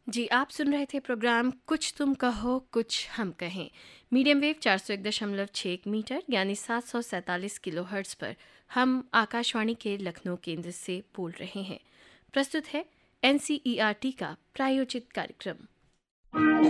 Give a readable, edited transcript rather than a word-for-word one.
जी, आप सुन रहे थे प्रोग्राम कुछ तुम कहो कुछ हम कहें, मीडियम वेव 401.6 मीटर यानी 747 किलोहर्ट्ज़ पर हम आकाशवाणी के लखनऊ केंद्र से बोल रहे हैं। प्रस्तुत है NCERT का प्रायोजित कार्यक्रम।